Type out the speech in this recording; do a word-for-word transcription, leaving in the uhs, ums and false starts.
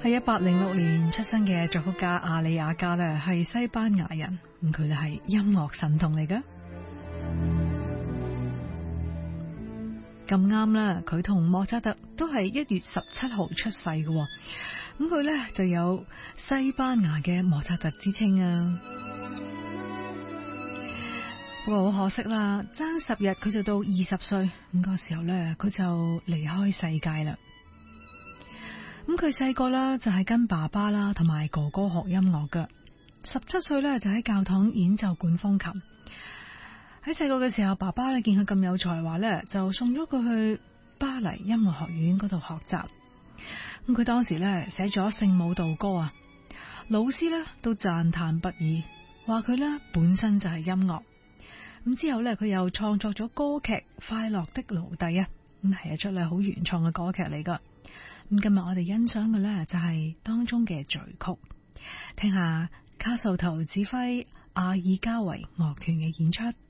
係一八零六年出生嘅作曲家阿里亞加咧，係西班牙人，咁佢哋係音樂神童嚟噶。咁啱啦，佢同莫扎特都係一月十七號出世嘅，咁佢咧就有西班牙嘅莫扎特之稱啊。不過好可惜啦，爭十日佢就到二十歲，咁嗰時候咧佢就離開世界啦。咁佢細個啦就係跟爸爸啦同埋哥哥學音樂噶，十七歲咧就喺教堂演奏管風琴。喺細個嘅時候，爸爸咧見佢咁有才華咧，就送咗佢去巴黎音樂學院嗰度學習。咁佢當時咧寫咗聖母道歌啊，老師咧都讚嘆不已，話佢咧本身就係音樂。咁之後咧，佢又創作咗歌劇《快樂的奴隸》啊，咁係一出咧好原創嘅歌劇嚟噶。咁今日我哋欣賞嘅咧就係當中嘅序曲，聽下卡素圖指揮阿爾加維樂團嘅演出。